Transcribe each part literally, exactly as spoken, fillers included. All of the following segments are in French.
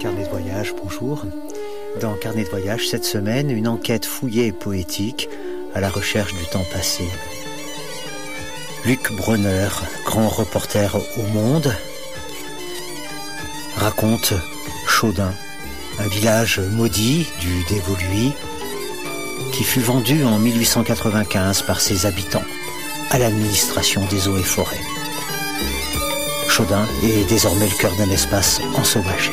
Carnet de voyage, bonjour. Dans Carnet de voyage, cette semaine, une enquête fouillée et poétique à la recherche du temps passé. Luc Brunner, grand reporter au Monde, raconte Chaudun, un village maudit du Dévoluy qui fut vendu en mille huit cent quatre-vingt-quinze par ses habitants à l'administration des eaux et forêts. Chaudun est désormais le cœur d'un espace ensauvagé.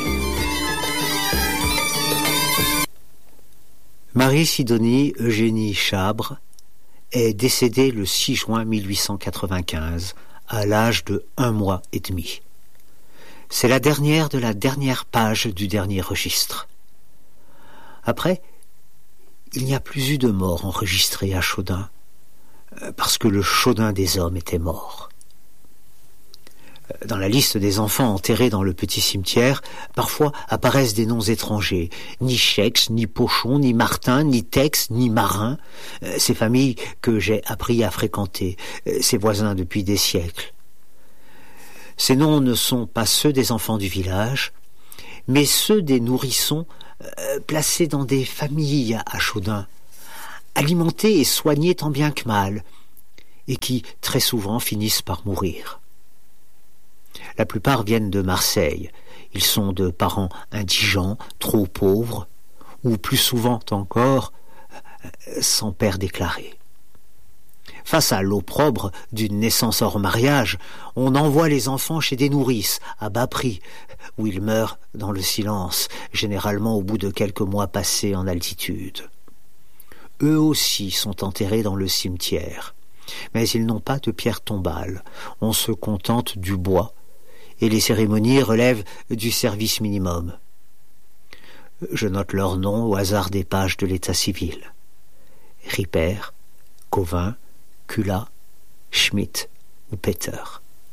Marie-Sidonie Eugénie Chabre est décédée le six juin mille huit cent quatre-vingt-quinze à l'âge de un mois et demi. C'est la dernière de la dernière page du dernier registre. Après, il n'y a plus eu de mort enregistrée à Chaudun, parce que le Chaudun des hommes était mort. Dans la liste des enfants enterrés dans le petit cimetière, parfois apparaissent des noms étrangers. Ni Chex, ni Pochon, ni Martin, ni Tex, ni Marin. Ces familles que j'ai appris à fréquenter, ces voisins depuis des siècles. Ces noms ne sont pas ceux des enfants du village, mais ceux des nourrissons euh, placés dans des familles à Chaudun, alimentés et soignés tant bien que mal, et qui très souvent finissent par mourir. La plupart viennent de Marseille. Ils sont de parents indigents, trop pauvres, ou plus souvent encore, sans père déclaré. Face à l'opprobre d'une naissance hors mariage, on envoie les enfants chez des nourrices, à bas prix, où ils meurent dans le silence, généralement au bout de quelques mois passés en altitude. Eux aussi sont enterrés dans le cimetière, mais ils n'ont pas de pierre tombale. On se contente du bois, et les cérémonies relèvent du service minimum. Je note leurs noms au hasard des pages de l'état civil. Ripper, Covin, Kula, Schmidt ou Peter.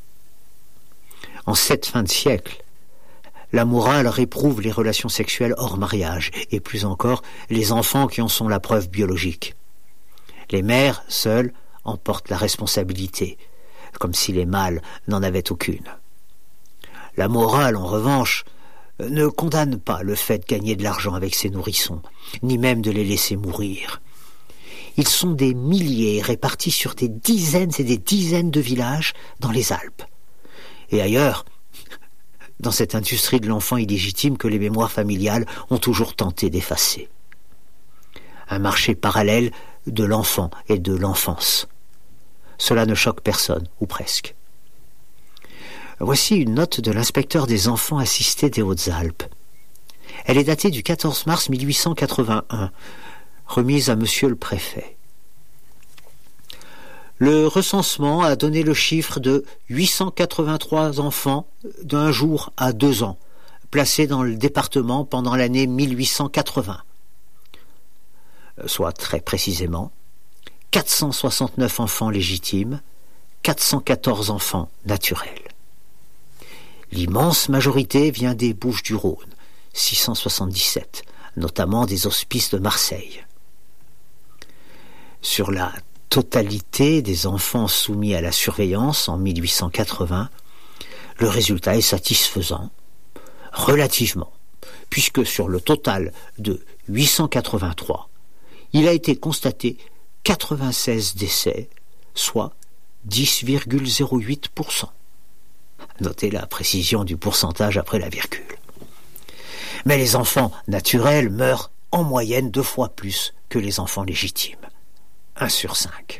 En cette fin de siècle, la morale réprouve les relations sexuelles hors mariage, et plus encore les enfants qui en sont la preuve biologique. Les mères, seules, en portent la responsabilité, comme si les mâles n'en avaient aucune. La morale, en revanche, ne condamne pas le fait de gagner de l'argent avec ces nourrissons, ni même de les laisser mourir. Ils sont des milliers répartis sur des dizaines et des dizaines de villages dans les Alpes. Et ailleurs, dans cette industrie de l'enfant illégitime que les mémoires familiales ont toujours tenté d'effacer. Un marché parallèle de l'enfant et de l'enfance. Cela ne choque personne, ou presque. Voici une note de l'inspecteur des enfants assistés des Hautes-Alpes. Elle est datée du quatorze mars mille huit cent quatre-vingt-un, remise à monsieur le préfet. Le recensement a donné le chiffre de huit cent quatre-vingt-trois enfants d'un jour à deux ans, placés dans le département pendant l'année mille huit cent quatre-vingts. Soit très précisément, quatre cent soixante-neuf enfants légitimes, quatre cent quatorze enfants naturels. L'immense majorité vient des Bouches-du-Rhône, six cent soixante-dix-sept, notamment des hospices de Marseille. Sur la totalité des enfants soumis à la surveillance en mille huit cent quatre-vingts, le résultat est satisfaisant, relativement, puisque sur le total de huit cent quatre-vingt-trois, il a été constaté quatre-vingt-seize décès, soit dix virgule zéro huit pour cent. Notez la précision du pourcentage après la virgule. Mais les enfants naturels meurent en moyenne deux fois plus que les enfants légitimes. un sur cinq.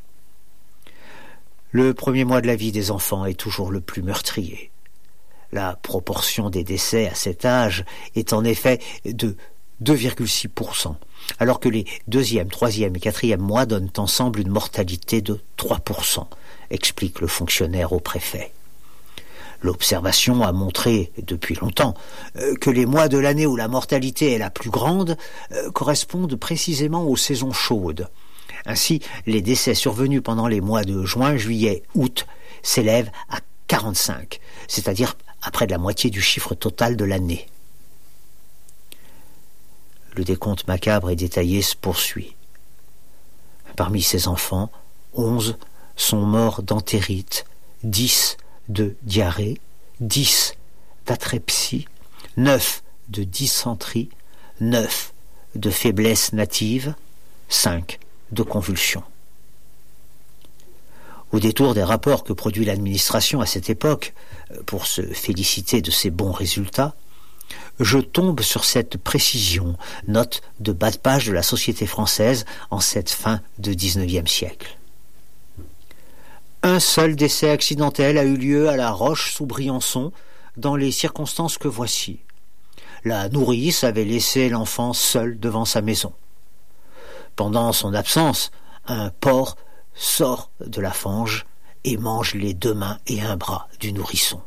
Le premier mois de la vie des enfants est toujours le plus meurtrier. La proportion des décès à cet âge est en effet de deux virgule six pour cent, alors que les deuxième, troisième et quatrième mois donnent ensemble une mortalité de trois pour cent, explique le fonctionnaire au préfet. L'observation a montré depuis longtemps euh, que les mois de l'année où la mortalité est la plus grande euh, correspondent précisément aux saisons chaudes. Ainsi, les décès survenus pendant les mois de juin, juillet, août s'élèvent à quarante-cinq, c'est-à-dire à près de la moitié du chiffre total de l'année. Le décompte macabre et détaillé se poursuit. Parmi ces enfants, onze sont morts d'entérite, dix de diarrhée, dix d'atrepsie, neuf de dysenterie, neuf de faiblesse native, cinq de convulsions. Au détour des rapports que produit l'administration à cette époque, pour se féliciter de ses bons résultats, je tombe sur cette précision, note de bas de page de la société française en cette fin de dix-neuvième siècle. Un seul décès accidentel a eu lieu à La Roche sous Briançon, dans les circonstances que voici. La nourrice avait laissé l'enfant seul devant sa maison. Pendant son absence, un porc sort de la fange et mange les deux mains et un bras du nourrisson.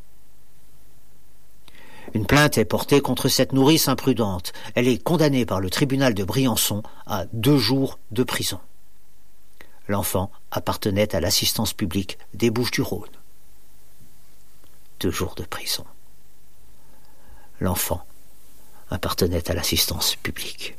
Une plainte est portée contre cette nourrice imprudente. Elle est condamnée par le tribunal de Briançon à deux jours de prison. L'enfant appartenait à l'assistance publique des Bouches-du-Rhône. Deux jours de prison. L'enfant appartenait à l'assistance publique.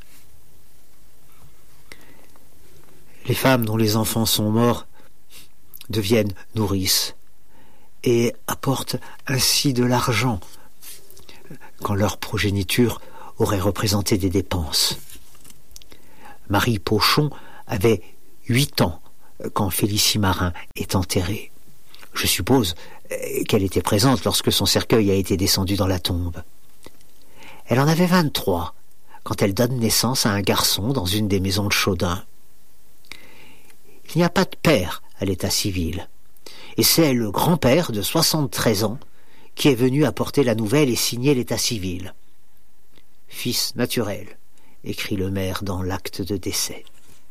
Les femmes dont les enfants sont morts deviennent nourrices et apportent ainsi de l'argent quand leur progéniture aurait représenté des dépenses. Marie Pochon avait huit ans quand Félicie Marin est enterrée. Je suppose qu'elle était présente lorsque son cercueil a été descendu dans la tombe. Elle en avait vingt-trois quand elle donne naissance à un garçon dans une des maisons de Chaudun. Il n'y a pas de père à l'état civil, et c'est le grand-père de soixante-treize ans qui est venu apporter la nouvelle et signer l'état civil. Fils naturel, écrit le maire dans l'acte de décès.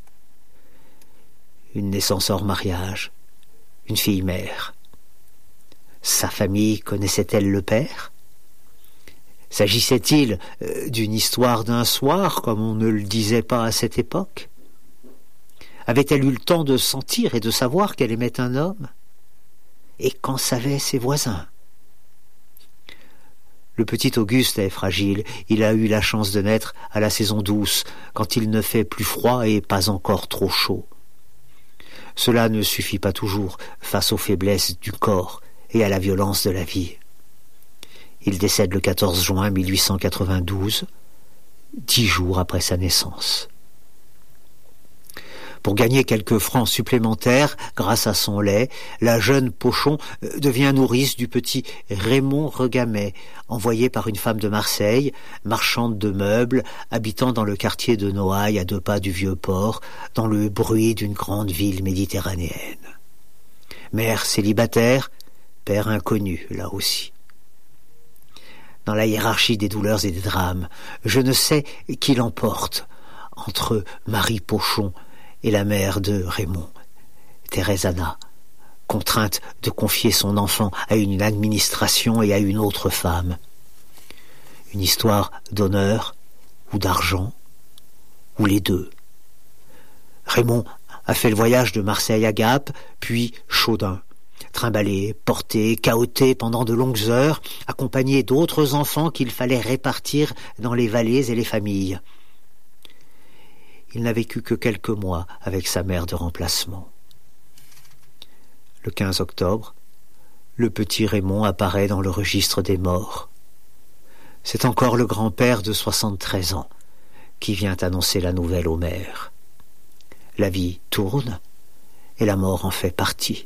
Une naissance hors mariage, une fille mère. Sa famille connaissait-elle le père? S'agissait-il d'une histoire d'un soir, comme on ne le disait pas à cette époque? Avait-elle eu le temps de sentir et de savoir qu'elle aimait un homme? Et qu'en savaient ses voisins? Le petit Auguste est fragile. Il a eu la chance de naître à la saison douce, quand il ne fait plus froid et pas encore trop chaud. Cela ne suffit pas toujours face aux faiblesses du corps et à la violence de la vie. Il décède le quatorze juin mille huit cent quatre-vingt-douze, dix jours après sa naissance. Pour gagner quelques francs supplémentaires, grâce à son lait, la jeune Pochon devient nourrice du petit Raymond Regamet, envoyé par une femme de Marseille, marchande de meubles, habitant dans le quartier de Noailles, à deux pas du Vieux-Port, dans le bruit d'une grande ville méditerranéenne. Mère célibataire, père inconnu, là aussi. Dans la hiérarchie des douleurs et des drames, je ne sais qui l'emporte entre Marie Pochon et la mère de Raymond, Thérèse Anna, contrainte de confier son enfant à une administration et à une autre femme. Une histoire d'honneur ou d'argent, ou les deux. Raymond a fait le voyage de Marseille à Gap, puis Chaudun, trimballé, porté, cahoté pendant de longues heures, accompagné d'autres enfants qu'il fallait répartir dans les vallées et les familles. Il n'a vécu que quelques mois avec sa mère de remplacement. Le quinze octobre, le petit Raymond apparaît dans le registre des morts. C'est encore le grand-père de soixante-treize ans qui vient annoncer la nouvelle au maire. La vie tourne et la mort en fait partie.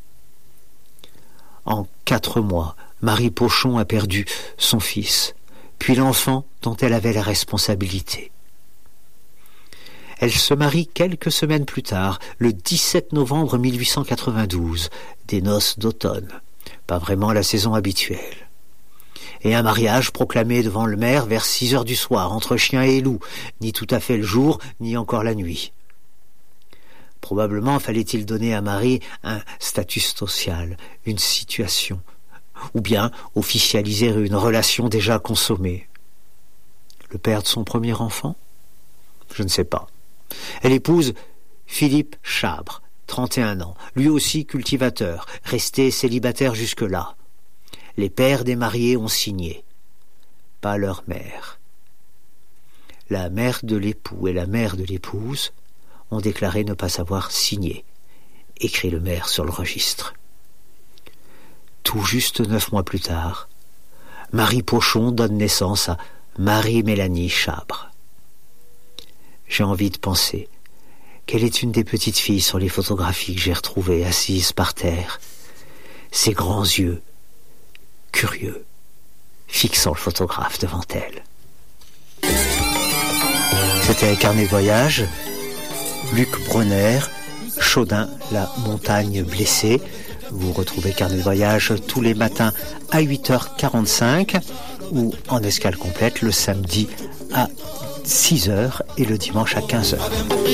En quatre mois, Marie Pochon a perdu son fils, puis l'enfant dont elle avait la responsabilité. Elle se marie quelques semaines plus tard, le dix-sept novembre mille huit cent quatre-vingt-douze, des noces d'automne, pas vraiment la saison habituelle. Et un mariage proclamé devant le maire vers six heures du soir, entre chien et loup, ni tout à fait le jour, ni encore la nuit. Probablement fallait-il donner à Marie un statut social, une situation, ou bien officialiser une relation déjà consommée. Le père de son premier enfant? Je ne sais pas. Elle épouse Philippe Chabre, trente et un ans, lui aussi cultivateur, resté célibataire jusque-là. Les pères des mariés ont signé, pas leur mère. La mère de l'époux et la mère de l'épouse ont déclaré ne pas avoir signé, écrit le maire sur le registre. Tout juste neuf mois plus tard, Marie Pochon donne naissance à Marie-Mélanie Chabre. J'ai envie de penser qu'elle est une des petites filles sur les photographies que j'ai retrouvées assises par terre, ses grands yeux, curieux, fixant le photographe devant elle. C'était un carnet de voyage, Luc Brunner, Chaudin, la montagne blessée. Vous retrouvez Carnet de voyage tous les matins à huit heures quarante-cinq ou en escale complète le samedi à six heures et le dimanche à quinze heures.